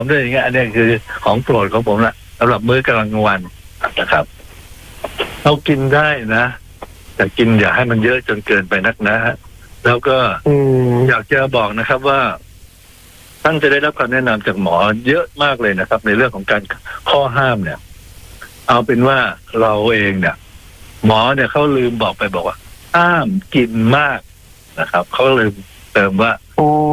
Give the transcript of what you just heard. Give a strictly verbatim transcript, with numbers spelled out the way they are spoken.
ด้วยอย่างเงี้ยอันนี้คือของโปรดของผมละสำหรับมื้อกลางวันนะครับเรากินได้นะแต่กินอย่าให้มันเยอะจนเกินไปนักนะฮะแล้วก็อยากจะบอกนะครับว่าท่านจะได้รับคำแนะนำจากหมอเยอะมากเลยนะครับในเรื่องของการข้อห้ามเนี่ยเอาเป็นว่าเราเองเนี่ยหมอเนี่ยเขาลืมบอกไปบอกว่าห้ามกินมากนะครับเขาลืมเติมว่า